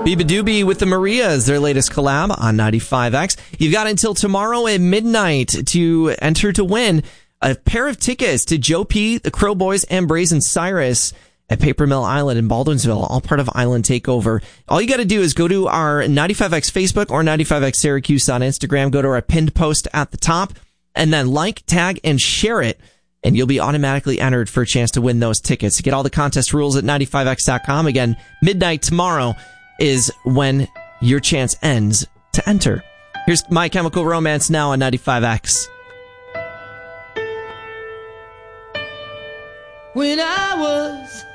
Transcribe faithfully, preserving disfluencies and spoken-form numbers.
Biba Doobie with the Marias, their latest collab on ninety-five X. You've got until tomorrow at midnight to enter to win a pair of tickets to Joe P., the Crow Boys, and Brazen Cyrus at Paper Mill Island in Baldwinsville, all part of Island Takeover. All you got to do is go to our ninety-five X Facebook or ninety-five X Syracuse on Instagram. Go to our pinned post at the top and then like, tag, and share it. And you'll be automatically entered for a chance to win those tickets. Get all the contest rules at ninety-five X dot com. Again, midnight tomorrow is when your chance ends to enter. Here's My Chemical Romance now on ninety-five X. When I was